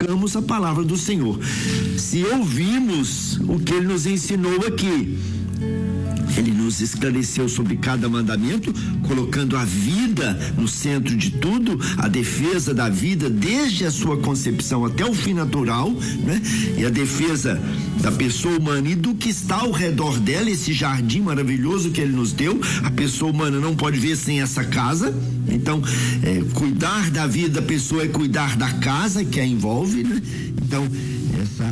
praticamos a palavra do Senhor. Se ouvimos o que Ele nos ensinou aqui, Ele nos esclareceu sobre cada mandamento, colocando a vida no centro de tudo, a defesa da vida desde a sua concepção até o fim natural, né? E a defesa da pessoa humana e do que está ao redor dela, esse jardim maravilhoso que Ele nos deu. A pessoa humana não pode ver sem essa casa. Então, cuidar da vida da pessoa é cuidar da casa que a envolve, né? Então, essa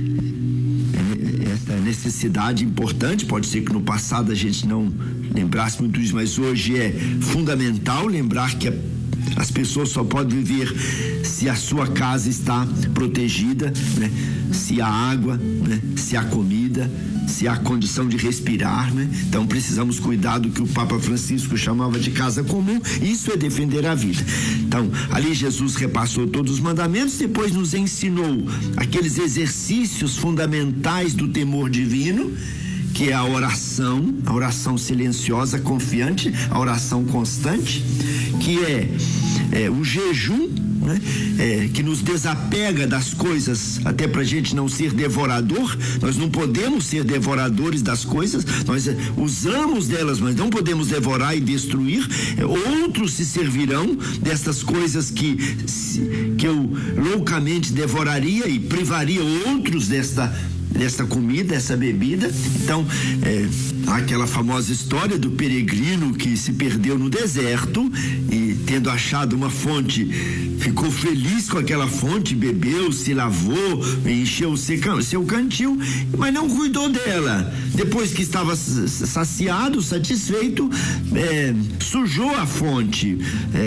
necessidade importante, pode ser que no passado a gente não lembrasse muito isso, mas hoje é fundamental lembrar que as pessoas só podem viver se a sua casa está protegida, né? Se há água, né? Se há comida, se há condição de respirar, né? Então precisamos cuidar do que o Papa Francisco chamava de casa comum. Isso é defender a vida. Então, ali Jesus repassou todos os mandamentos, depois nos ensinou aqueles exercícios fundamentais do temor divino, que é a oração silenciosa, confiante, a oração constante, que é o jejum, né? Que nos desapega das coisas, até pra gente não ser devorador. Nós não podemos ser devoradores das coisas, nós usamos delas, mas não podemos devorar e destruir. Outros se servirão destas coisas que eu loucamente devoraria e privaria outros desta comida, essa bebida. Então, há aquela famosa história do peregrino que se perdeu no deserto e, tendo achado uma fonte, ficou feliz com aquela fonte, bebeu, se lavou, encheu o seu cantil, mas não cuidou dela. Depois que estava saciado, satisfeito, sujou a fonte,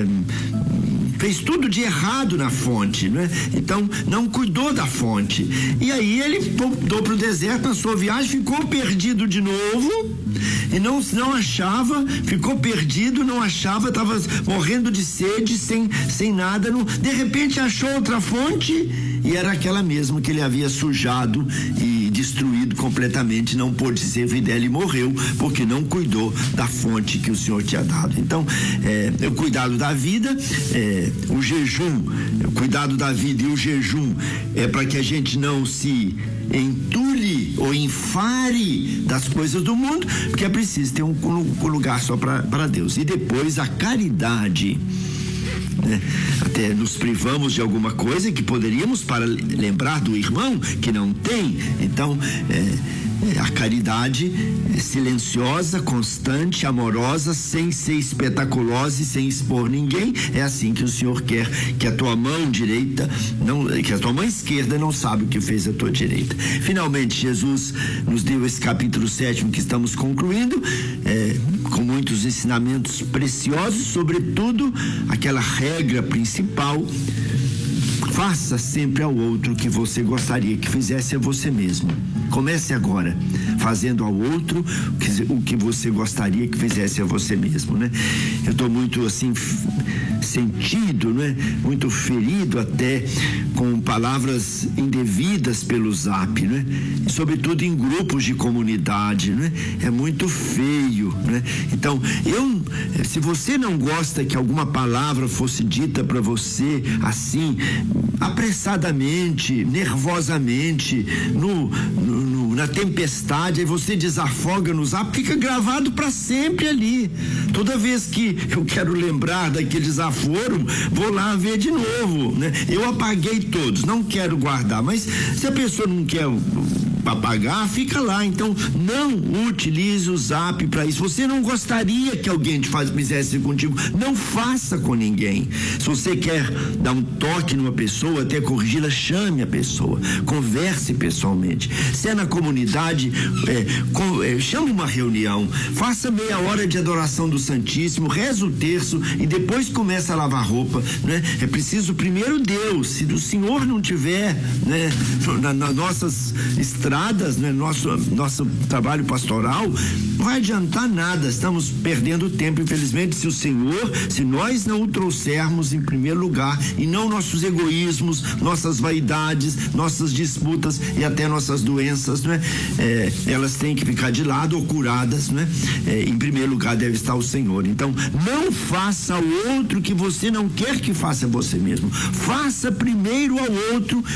fez tudo de errado na fonte, né? Então não cuidou da fonte, e aí ele voltou para o deserto na sua viagem, ficou perdido de novo e não achava, ficou perdido, não achava, estava morrendo de sede, sem nada, de repente achou outra fonte e era aquela mesma que ele havia sujado e destruído completamente. Não pôde se servir dela e morreu porque não cuidou da fonte que o Senhor tinha dado. Então, o cuidado da vida, o jejum, o cuidado da vida e o jejum é para que a gente não se entule ou enfare das coisas do mundo, porque é preciso ter um lugar só para Deus. E depois a caridade, né? Até nos privamos de alguma coisa que poderíamos para lembrar do irmão que não tem. Então, a caridade silenciosa, constante, amorosa, sem ser espetaculosa e sem expor ninguém. É assim que o Senhor quer que a tua mão direita, que a tua mão esquerda não sabe o que fez a tua direita. Finalmente, Jesus nos deu esse capítulo 7 que estamos concluindo, com muitos ensinamentos preciosos, sobretudo aquela regra principal: faça sempre ao outro o que você gostaria que fizesse a você mesmo. Comece agora, fazendo ao outro o que você gostaria que fizesse a você mesmo, né? Eu estou muito assim sentido, né? Muito ferido até com palavras indevidas pelo Zap, né? E sobretudo em grupos de comunidade, né? É muito feio, né? Então, se você não gosta que alguma palavra fosse dita para você assim, apressadamente, nervosamente, na tempestade, aí você desafoga no Zap, fica gravado para sempre ali. Toda vez que eu quero lembrar daquele desaforo, vou lá ver de novo, né? Eu apaguei todos, não quero guardar, mas se a pessoa não quer apagar, fica lá. Então não utilize o Zap para isso. Você não gostaria que alguém fizesse contigo, não faça com ninguém. Se você quer dar um toque numa pessoa, até corrigi-la, chame a pessoa, converse pessoalmente. Se é na comunidade, chame uma reunião, faça meia hora de adoração do Santíssimo, reza o terço e depois começa a lavar roupa, né? É preciso primeiro Deus. Se o Senhor não tiver, né, nas nossas estradas, né, nosso trabalho pastoral, não vai adiantar nada. Estamos perdendo tempo, infelizmente, se nós não o trouxermos em primeiro lugar, e não nossos egoísmos, nossas vaidades, nossas disputas e até nossas doenças, né? Elas têm que ficar de lado ou curadas, né? Em primeiro lugar deve estar o Senhor. Então, não faça ao outro que você não quer que faça a você mesmo. Faça primeiro ao outro